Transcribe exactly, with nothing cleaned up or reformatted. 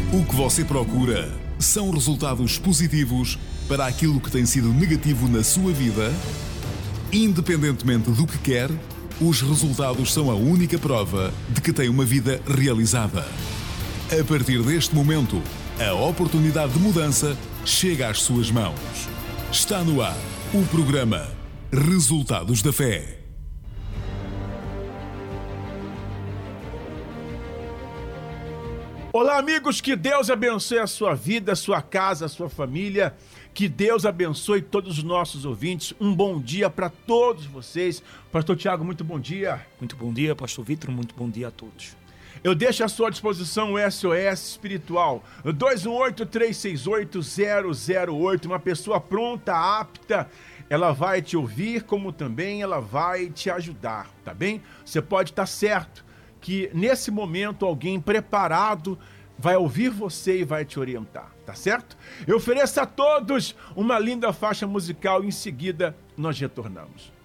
O que você procura são resultados positivos para aquilo que tem sido negativo na sua vida? Independentemente do que quer, os resultados são a única prova de que tem uma vida realizada. A partir deste momento, a oportunidade de mudança chega às suas mãos. Está no ar o programa Resultados da Fé. Olá, amigos, que Deus abençoe a sua vida, a sua casa, a sua família. Que Deus abençoe todos os nossos ouvintes. Um bom dia para todos vocês. Pastor Tiago, muito bom dia. Muito bom dia, Pastor Vitor, muito bom dia a todos. Eu deixo à sua disposição o S O S Espiritual, dois um oito, três seis oito, zero zero oito. Uma pessoa pronta, apta, ela vai te ouvir, como também ela vai te ajudar, tá bem? Você pode estar certo que nesse momento alguém preparado vai ouvir você e vai te orientar, tá certo? Eu ofereço a todos uma linda faixa musical e em seguida nós retornamos.